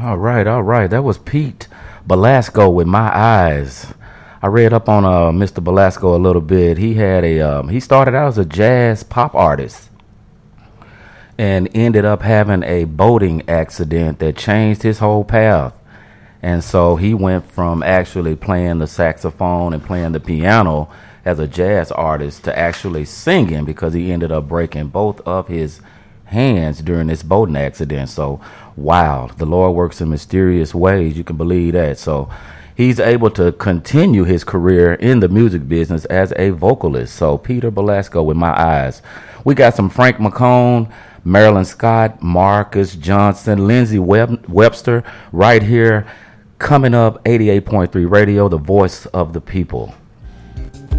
All right. That was Pete Belasco with My Eyes. I read up on Mr. Belasco a little bit. He started out as a jazz pop artist and ended up having a boating accident that changed his whole path. And so he went from actually playing the saxophone and playing the piano as a jazz artist to actually singing because he ended up breaking both of his hands during this boating accident. So, wow, the Lord works in mysterious ways. You can believe that. So he's able to continue his career in the music business as a vocalist. So Peter Belasco with My Eyes. We got some Frank McCone, Marilyn Scott, Marcus Johnson, Lindsey Webster right here coming up. 88.3 Radio, the voice of the people.